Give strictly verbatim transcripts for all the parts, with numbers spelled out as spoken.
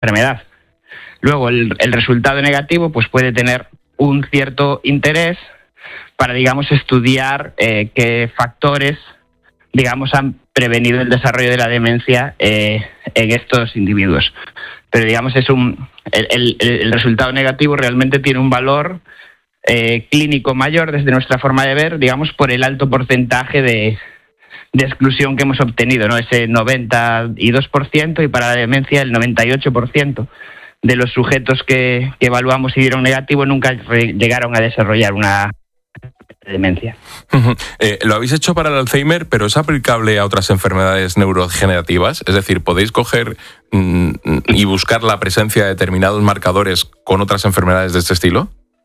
enfermedad. Luego, el, el resultado negativo pues puede tener un cierto interés para, digamos, estudiar eh, qué factores, digamos, han prevenido el desarrollo de la demencia eh, en estos individuos. Pero, digamos, es un el, el, el resultado negativo realmente tiene un valor eh, clínico mayor desde nuestra forma de ver, digamos, por el alto porcentaje de, de exclusión que hemos obtenido, ¿no? Ese noventa y dos por ciento, y para la demencia el noventa y ocho por ciento de los sujetos que, que evaluamos y dieron negativo nunca re- llegaron a desarrollar una demencia. Uh-huh. Eh, lo habéis hecho para el Alzheimer, pero ¿es aplicable a otras enfermedades neurodegenerativas? Es decir, ¿podéis coger mm, y buscar la presencia de determinados marcadores con otras enfermedades de este estilo?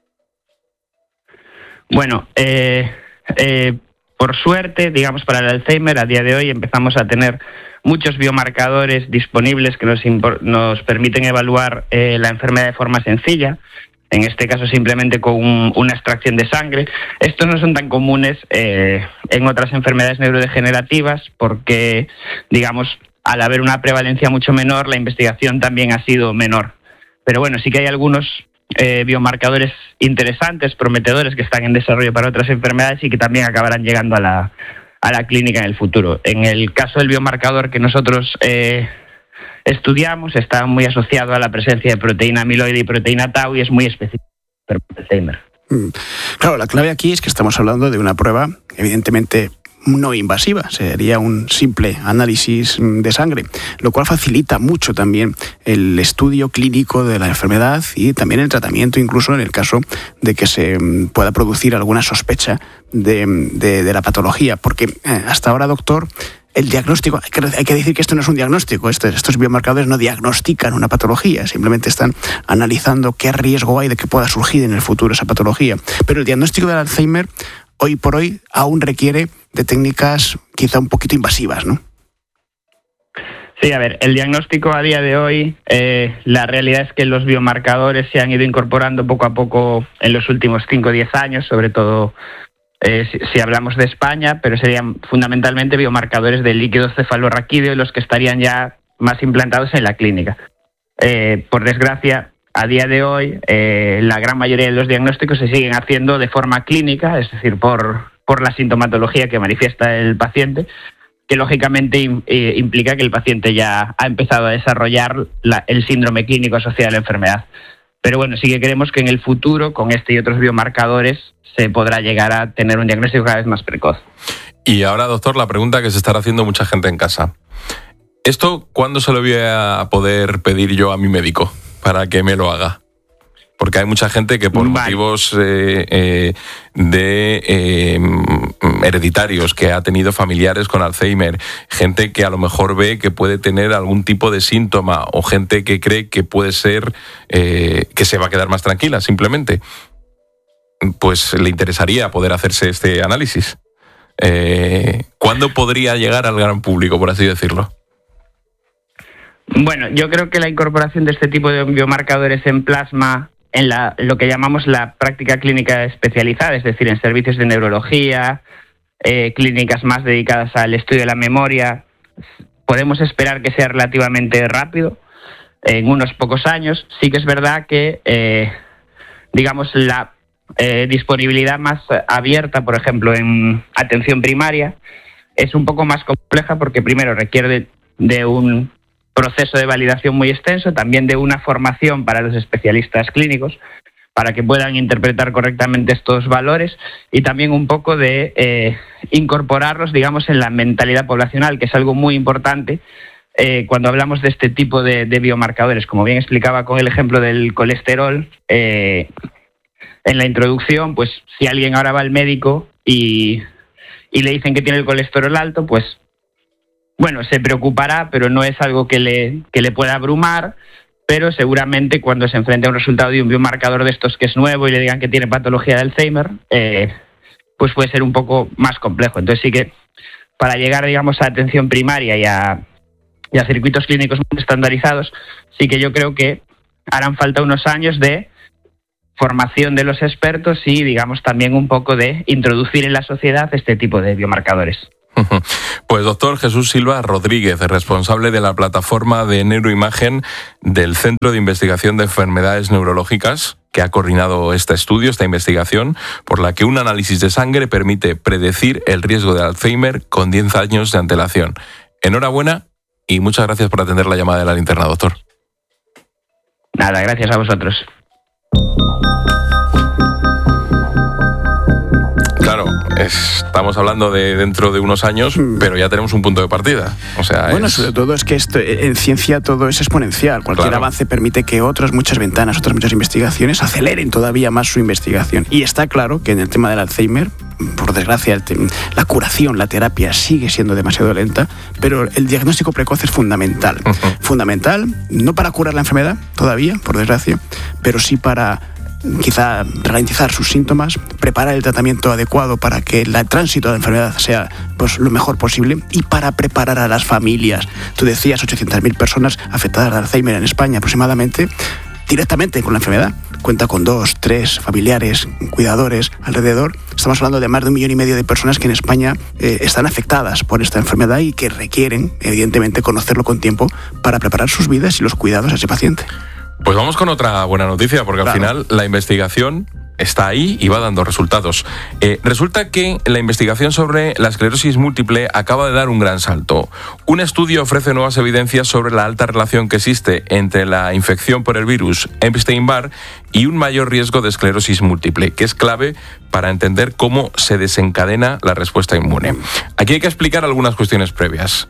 Bueno, eh, eh, por suerte, digamos, para el Alzheimer, a día de hoy empezamos a tener muchos biomarcadores disponibles que nos, impor- nos permiten evaluar eh, la enfermedad de forma sencilla. En este caso simplemente con un, una extracción de sangre. Estos no son tan comunes eh, en otras enfermedades neurodegenerativas porque, digamos, al haber una prevalencia mucho menor, la investigación también ha sido menor. Pero bueno, sí que hay algunos eh, biomarcadores interesantes, prometedores, que están en desarrollo para otras enfermedades y que también acabarán llegando a la, a la clínica en el futuro. En el caso del biomarcador que nosotros Eh, estudiamos, está muy asociado a la presencia de proteína amiloide y proteína tau y es muy específico para el Alzheimer. Claro, la clave aquí es que estamos hablando de una prueba evidentemente no invasiva, sería un simple análisis de sangre, lo cual facilita mucho también el estudio clínico de la enfermedad y también el tratamiento, incluso en el caso de que se pueda producir alguna sospecha de, de, de la patología, porque hasta ahora, doctor, el diagnóstico, hay que, hay que decir que esto no es un diagnóstico, estos, estos biomarcadores no diagnostican una patología, simplemente están analizando qué riesgo hay de que pueda surgir en el futuro esa patología. Pero el diagnóstico del Alzheimer, hoy por hoy, aún requiere de técnicas quizá un poquito invasivas, ¿no? Sí, a ver, el diagnóstico a día de hoy, eh, la realidad es que los biomarcadores se han ido incorporando poco a poco en los últimos cinco o diez años, sobre todo Eh, si, si hablamos de España, pero serían fundamentalmente biomarcadores del líquido cefalorraquídeo los que estarían ya más implantados en la clínica. Eh, por desgracia, a día de hoy, eh, la gran mayoría de los diagnósticos se siguen haciendo de forma clínica, es decir, por, por la sintomatología que manifiesta el paciente, que lógicamente im, eh, implica que el paciente ya ha empezado a desarrollar la, el síndrome clínico asociado a la enfermedad. Pero bueno, sí que creemos que en el futuro, con este y otros biomarcadores, se podrá llegar a tener un diagnóstico cada vez más precoz. Y ahora, doctor, la pregunta que se estará haciendo mucha gente en casa. ¿Esto cuándo se lo voy a poder pedir yo a mi médico para que me lo haga? Porque hay mucha gente que por vale. motivos eh, eh, de eh, hereditarios, que ha tenido familiares con Alzheimer, gente que a lo mejor ve que puede tener algún tipo de síntoma, o gente que cree que puede ser eh, que se va a quedar más tranquila, simplemente, pues le interesaría poder hacerse este análisis. Eh, ¿Cuándo podría llegar al gran público, por así decirlo? Bueno, yo creo que la incorporación de este tipo de biomarcadores en plasma en la, lo que llamamos la práctica clínica especializada, es decir, en servicios de neurología, eh, clínicas más dedicadas al estudio de la memoria, podemos esperar que sea relativamente rápido, en unos pocos años. Sí que es verdad que, eh, digamos, la eh, disponibilidad más abierta, por ejemplo, en atención primaria, es un poco más compleja porque primero requiere de, de un proceso de validación muy extenso, también de una formación para los especialistas clínicos para que puedan interpretar correctamente estos valores y también un poco de eh, incorporarlos, digamos, en la mentalidad poblacional, que es algo muy importante eh, cuando hablamos de este tipo de, de biomarcadores. Como bien explicaba con el ejemplo del colesterol, eh, en la introducción, pues si alguien ahora va al médico y, y le dicen que tiene el colesterol alto, pues bueno, se preocupará, pero no es algo que le, que le pueda abrumar, pero seguramente cuando se enfrente a un resultado de un biomarcador de estos que es nuevo y le digan que tiene patología de Alzheimer, eh, pues puede ser un poco más complejo. Entonces sí que para llegar, digamos, a atención primaria y a, y a circuitos clínicos muy estandarizados, sí que yo creo que harán falta unos años de formación de los expertos y, digamos, también un poco de introducir en la sociedad este tipo de biomarcadores. Pues doctor Jesús Silva Rodríguez, responsable de la plataforma de neuroimagen del Centro de Investigación de Enfermedades Neurológicas, que ha coordinado este estudio, esta investigación, por la que un análisis de sangre permite predecir el riesgo de Alzheimer con diez años de antelación. Enhorabuena y muchas gracias por atender la llamada de la linterna, doctor. Nada, gracias a vosotros. Claro, estamos hablando de dentro de unos años, pero ya tenemos un punto de partida. O sea, bueno, es... sobre todo es que esto, en ciencia todo es exponencial. Cualquier claro. avance permite que otras muchas ventanas, otras muchas investigaciones aceleren todavía más su investigación. Y está claro que en el tema del Alzheimer, por desgracia, el te- la curación, la terapia sigue siendo demasiado lenta, pero el diagnóstico precoz es fundamental. Uh-huh. Fundamental, no para curar la enfermedad todavía, por desgracia, pero sí para quizá ralentizar sus síntomas, preparar el tratamiento adecuado para que el tránsito de la enfermedad sea pues, lo mejor posible y para preparar a las familias. Tú decías ochocientas mil personas afectadas de Alzheimer en España aproximadamente, directamente con la enfermedad. Cuenta con dos, tres familiares, cuidadores alrededor. Estamos hablando de más de un millón y medio de personas que en España eh, están afectadas por esta enfermedad y que requieren, evidentemente, conocerlo con tiempo para preparar sus vidas y los cuidados a ese paciente. Pues vamos con otra buena noticia, porque claro, al final la investigación está ahí y va dando resultados. Eh, resulta que la investigación sobre la esclerosis múltiple acaba de dar un gran salto. Un estudio ofrece nuevas evidencias sobre la alta relación que existe entre la infección por el virus Epstein-Barr y un mayor riesgo de esclerosis múltiple, que es clave para entender cómo se desencadena la respuesta inmune. Aquí hay que explicar algunas cuestiones previas.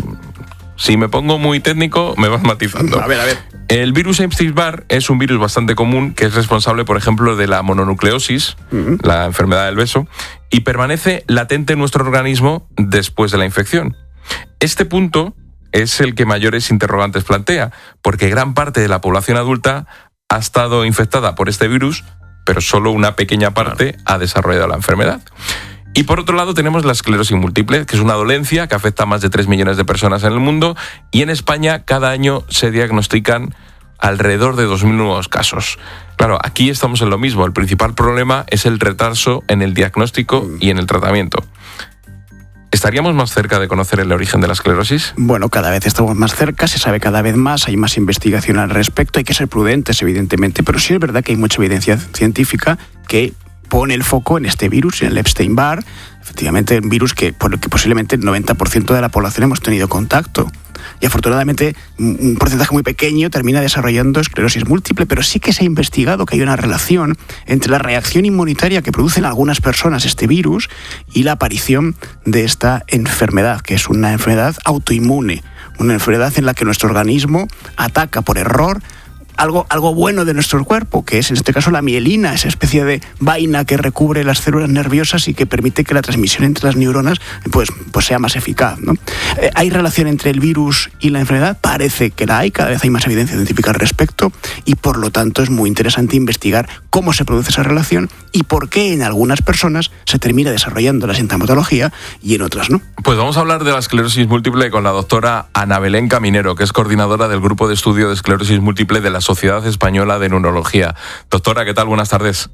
Si me pongo muy técnico, me vas matizando. A ver, a ver. El virus Epstein-Barr es un virus bastante común que es responsable, por ejemplo, de la mononucleosis, uh-huh. la enfermedad del beso, y permanece latente en nuestro organismo después de la infección. Este punto es el que mayores interrogantes plantea, porque gran parte de la población adulta ha estado infectada por este virus, pero solo una pequeña parte ha desarrollado la enfermedad. Y por otro lado tenemos la esclerosis múltiple, que es una dolencia que afecta a más de tres millones de personas en el mundo, y en España cada año se diagnostican alrededor de dos mil nuevos casos. Claro, aquí estamos en lo mismo. El principal problema es el retraso en el diagnóstico y en el tratamiento. ¿Estaríamos más cerca de conocer el origen de la esclerosis? Bueno, cada vez estamos más cerca, se sabe cada vez más, hay más investigación al respecto, hay que ser prudentes, evidentemente, pero sí es verdad que hay mucha evidencia científica que pone el foco en este virus, en el Epstein-Barr, efectivamente un virus que, por el que posiblemente el noventa por ciento de la población hemos tenido contacto. Y afortunadamente un porcentaje muy pequeño termina desarrollando esclerosis múltiple, pero sí que se ha investigado que hay una relación entre la reacción inmunitaria que producen algunas personas este virus y la aparición de esta enfermedad, que es una enfermedad autoinmune, una enfermedad en la que nuestro organismo ataca por error Algo, algo bueno de nuestro cuerpo, que es en este caso la mielina, esa especie de vaina que recubre las células nerviosas y que permite que la transmisión entre las neuronas pues, pues sea más eficaz, ¿no? Eh, ¿Hay relación entre el virus y la enfermedad? Parece que la hay, cada vez hay más evidencia científica al respecto y por lo tanto es muy interesante investigar cómo se produce esa relación y por qué en algunas personas se termina desarrollando la sintomatología y en otras no. Pues vamos a hablar de la esclerosis múltiple con la doctora Ana Belén Caminero, que es coordinadora del Grupo de Estudio de Esclerosis Múltiple de la Sociedad Española de Neurología. Doctora, ¿qué tal? Buenas tardes.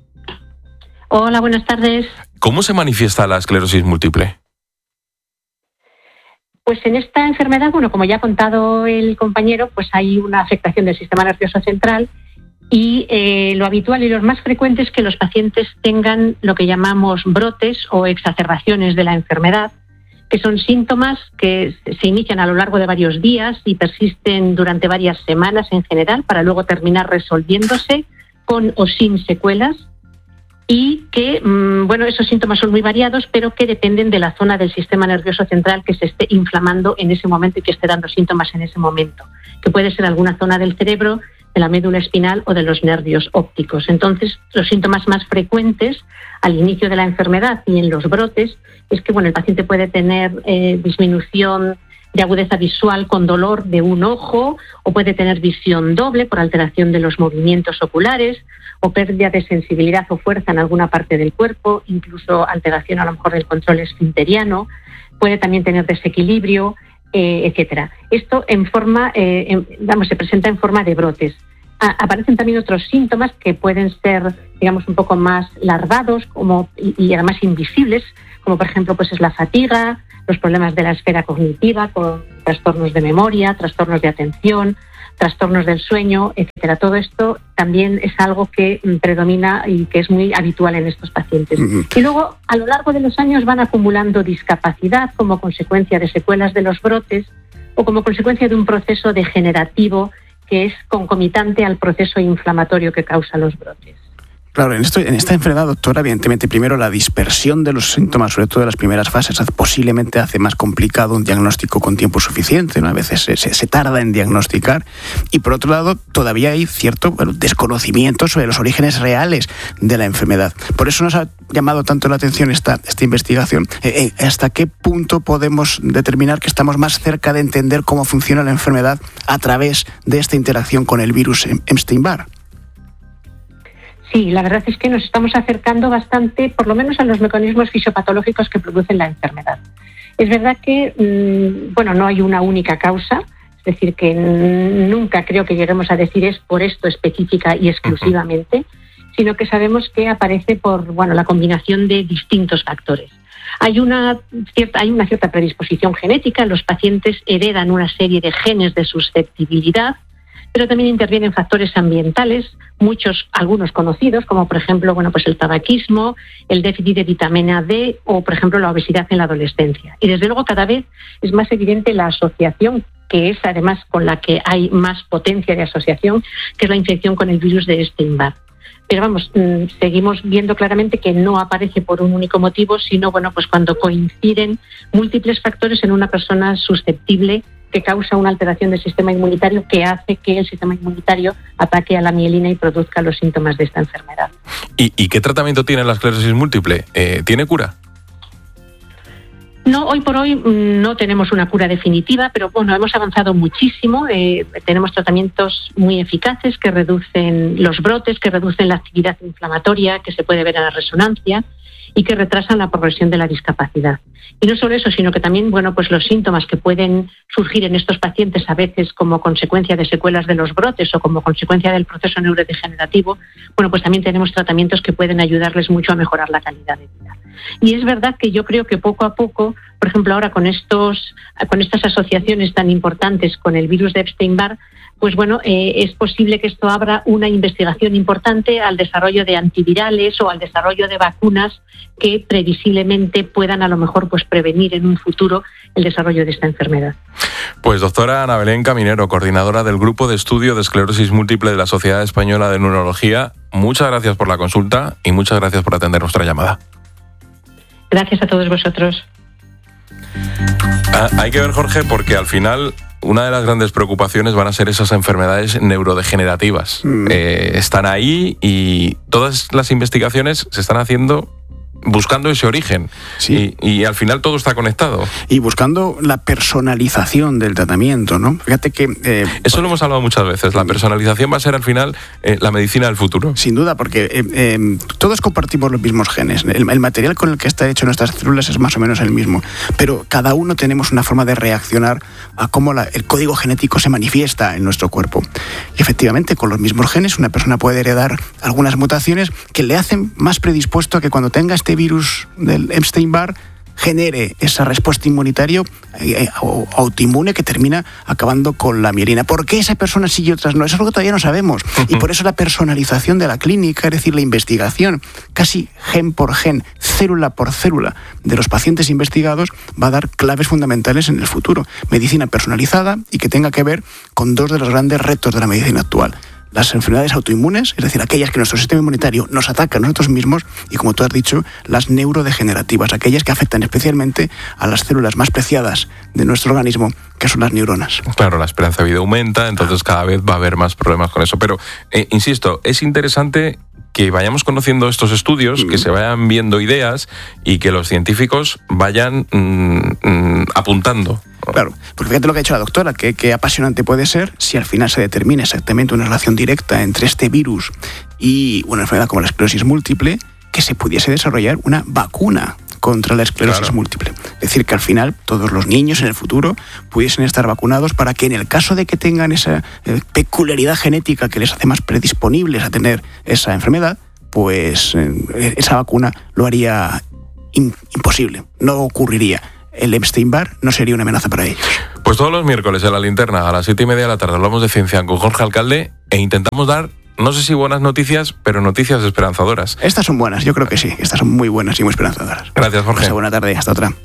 Hola, buenas tardes. ¿Cómo se manifiesta la esclerosis múltiple? Pues en esta enfermedad, bueno, como ya ha contado el compañero, pues hay una afectación del sistema nervioso central y eh, lo habitual y lo más frecuente es que los pacientes tengan lo que llamamos brotes o exacerbaciones de la enfermedad, que son síntomas que se inician a lo largo de varios días y persisten durante varias semanas en general para luego terminar resolviéndose con o sin secuelas y que, bueno, esos síntomas son muy variados, pero que dependen de la zona del sistema nervioso central que se esté inflamando en ese momento y que esté dando síntomas en ese momento, que puede ser alguna zona del cerebro, de la médula espinal o de los nervios ópticos. Entonces, los síntomas más frecuentes al inicio de la enfermedad y en los brotes es que bueno, el paciente puede tener eh, disminución de agudeza visual con dolor de un ojo o puede tener visión doble por alteración de los movimientos oculares o pérdida de sensibilidad o fuerza en alguna parte del cuerpo, incluso alteración a lo mejor del control esfinteriano, puede también tener desequilibrio, Eh, etcétera. Esto en forma, eh, en, vamos, se presenta en forma de brotes. A, aparecen también otros síntomas que pueden ser, digamos, un poco más larvados como, y, y además invisibles, como por ejemplo pues es la fatiga, los problemas de la esfera cognitiva, con trastornos de memoria, trastornos de atención, trastornos del sueño, etcétera. Todo esto también es algo que predomina y que es muy habitual en estos pacientes. Uh-huh. Y luego, a lo largo de los años, van acumulando discapacidad como consecuencia de secuelas de los brotes o como consecuencia de un proceso degenerativo que es concomitante al proceso inflamatorio que causa los brotes. Claro, en, esto, en esta enfermedad, doctora, evidentemente, primero la dispersión de los síntomas, sobre todo de las primeras fases, posiblemente hace más complicado un diagnóstico con tiempo suficiente, ¿no? A veces se, se, se tarda en diagnosticar. Y por otro lado, todavía hay cierto bueno, desconocimiento sobre los orígenes reales de la enfermedad. Por eso nos ha llamado tanto la atención esta, esta investigación. Eh, eh, ¿Hasta qué punto podemos determinar que estamos más cerca de entender cómo funciona la enfermedad a través de esta interacción con el virus Epstein-Barr? Sí, la verdad es que nos estamos acercando bastante, por lo menos a los mecanismos fisiopatológicos que producen la enfermedad. Es verdad que, mmm, bueno, no hay una única causa, es decir, que nunca creo que lleguemos a decir es por esto específica y exclusivamente, uh-huh. sino que sabemos que aparece por, bueno, la combinación de distintos factores. Hay una cierta, hay una cierta predisposición genética, los pacientes heredan una serie de genes de susceptibilidad, pero también intervienen factores ambientales, muchos, algunos conocidos, como por ejemplo, bueno, pues el tabaquismo, el déficit de vitamina D o, por ejemplo, la obesidad en la adolescencia. Y desde luego cada vez es más evidente la asociación, que es además con la que hay más potencia de asociación, que es la infección con el virus de Epstein-Barr. Pero vamos, mmm, seguimos viendo claramente que no aparece por un único motivo, sino bueno, pues cuando coinciden múltiples factores en una persona susceptible que causa una alteración del sistema inmunitario que hace que el sistema inmunitario ataque a la mielina y produzca los síntomas de esta enfermedad. ¿Y, y qué tratamiento tiene la esclerosis múltiple? Eh, ¿Tiene cura? No, hoy por hoy no tenemos una cura definitiva, pero bueno, hemos avanzado muchísimo. Eh, tenemos tratamientos muy eficaces que reducen los brotes, que reducen la actividad inflamatoria que se puede ver en la resonancia y que retrasan la progresión de la discapacidad. Y no solo eso, sino que también, bueno, pues los síntomas que pueden surgir en estos pacientes a veces como consecuencia de secuelas de los brotes o como consecuencia del proceso neurodegenerativo, bueno, pues también tenemos tratamientos que pueden ayudarles mucho a mejorar la calidad de vida. Y es verdad que yo creo que poco a poco, por ejemplo, ahora con estos, con estas asociaciones tan importantes con el virus de Epstein-Barr, pues bueno, eh, es posible que esto abra una investigación importante al desarrollo de antivirales o al desarrollo de vacunas que previsiblemente puedan a lo mejor pues prevenir en un futuro el desarrollo de esta enfermedad. Pues doctora Ana Belén Caminero, coordinadora del Grupo de Estudio de Esclerosis Múltiple de la Sociedad Española de Neurología, muchas gracias por la consulta y muchas gracias por atender nuestra llamada. Gracias a todos vosotros. Ah, hay que ver, Jorge, porque al final una de las grandes preocupaciones van a ser esas enfermedades neurodegenerativas. Mm. Eh, están ahí y todas las investigaciones se están haciendo buscando ese origen. Sí. Y, y al final todo está conectado. Y buscando la personalización del tratamiento, ¿no? Fíjate que... Eh, Eso lo hemos hablado muchas veces. La personalización va a ser al final eh, la medicina del futuro. Sin duda, porque eh, eh, todos compartimos los mismos genes. El, el material con el que está hecho nuestras células es más o menos el mismo. Pero cada uno tenemos una forma de reaccionar a cómo la, el código genético se manifiesta en nuestro cuerpo. Y efectivamente, con los mismos genes, una persona puede heredar algunas mutaciones que le hacen más predispuesto a que cuando tenga este virus del Epstein-Barr genere esa respuesta inmunitaria eh, o autoinmune que termina acabando con la mielina. ¿Por qué esa persona sí y otras no? Eso es lo que todavía no sabemos. Uh-huh. Y por eso la personalización de la clínica, es decir, la investigación casi gen por gen, célula por célula de los pacientes investigados, va a dar claves fundamentales en el futuro. Medicina personalizada y que tenga que ver con dos de los grandes retos de la medicina actual. Las enfermedades autoinmunes, es decir, aquellas que nuestro sistema inmunitario nos ataca a nosotros mismos, y como tú has dicho, las neurodegenerativas, aquellas que afectan especialmente a las células más preciadas de nuestro organismo, que son las neuronas. Claro, la esperanza de vida aumenta, entonces cada vez va a haber más problemas con eso. Pero, eh, insisto, es interesante que vayamos conociendo estos estudios, mm. que se vayan viendo ideas y que los científicos vayan mm, mm, apuntando. Claro, porque fíjate lo que ha dicho la doctora, que, que apasionante puede ser si al final se determina exactamente una relación directa entre este virus y una enfermedad como la esclerosis múltiple, que se pudiese desarrollar una vacuna contra la esclerosis claro. múltiple. Es decir, que al final todos los niños en el futuro pudiesen estar vacunados para que en el caso de que tengan esa eh, peculiaridad genética que les hace más predisponibles a tener esa enfermedad, pues eh, esa vacuna lo haría in, imposible, no ocurriría. el Epstein-Barr no sería una amenaza para ellos. Pues todos los miércoles en La Linterna, a las siete y media de la tarde, hablamos de ciencia con Jorge Alcalde e intentamos dar, no sé si buenas noticias, pero noticias esperanzadoras. Estas son buenas, yo creo que sí. Estas son muy buenas y muy esperanzadoras. Gracias, Jorge. Pasa buena tarde, hasta otra.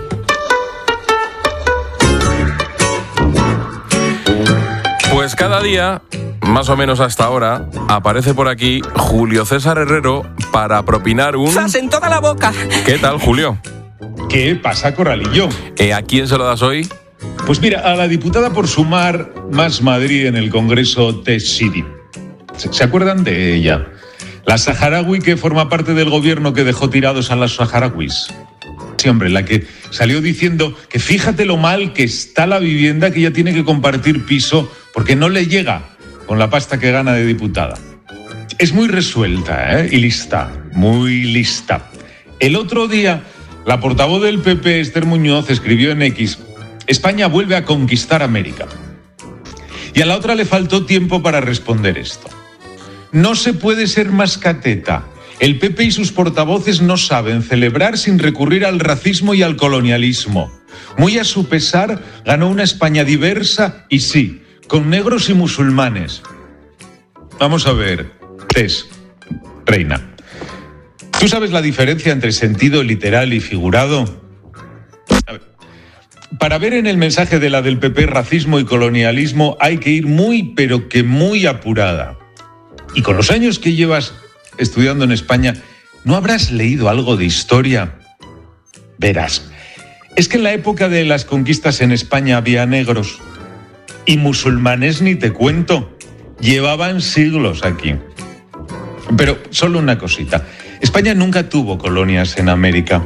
Pues cada día, más o menos hasta ahora, aparece por aquí Julio César Herrero para propinar un... ¡Zas en toda la boca! ¿Qué tal, Julio? ¿Qué pasa, Corralillo? Eh, ¿A quién se lo das hoy? Pues mira, a la diputada por Sumar Más Madrid en el Congreso Tess Sidi. ¿Se, ¿Se acuerdan de ella? La saharaui que forma parte del gobierno que dejó tirados a las saharauis. Sí, hombre, la que salió diciendo que fíjate lo mal que está la vivienda, que ella tiene que compartir piso porque no le llega con la pasta que gana de diputada. Es muy resuelta, ¿eh? Y lista, muy lista. El otro día, la portavoz del P P, Esther Muñoz, escribió en X: España vuelve a conquistar América. Y a la otra le faltó tiempo para responder esto. No se puede ser más cateta. El P P y sus portavoces no saben celebrar sin recurrir al racismo y al colonialismo. Muy a su pesar, ganó una España diversa y sí, con negros y musulmanes. Vamos a ver, Tess, reina. ¿Tú sabes la diferencia entre sentido literal y figurado? A ver, para ver en el mensaje de la del P P racismo y colonialismo hay que ir muy, pero que muy apurada. Y con los años que llevas estudiando en España, ¿no habrás leído algo de historia? Verás, es que en la época de las conquistas en España había negros y musulmanes ni te cuento. Llevaban siglos aquí. Pero solo una cosita. España nunca tuvo colonias en América.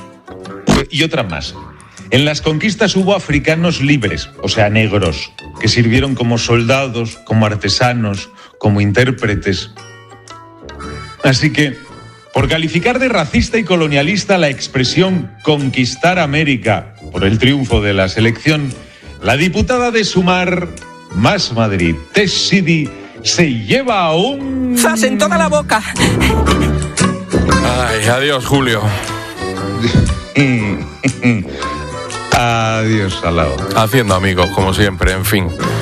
Y otra más. En las conquistas hubo africanos libres, o sea, negros, que sirvieron como soldados, como artesanos, como intérpretes. Así que, por calificar de racista y colonialista la expresión conquistar América por el triunfo de la selección, la diputada de Sumar Más Madrid, Tess Sidi, se lleva un... ¡Zas en toda la boca! Ay, adiós, Julio. Adiós, Salao. Haciendo amigos, como siempre, en fin.